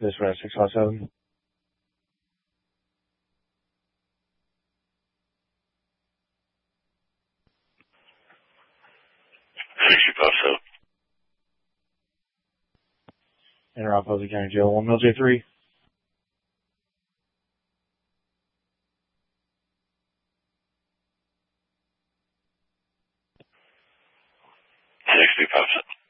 Dispatch 657. Enter Opposite County Jail 1 Mill J3. Sixty 57.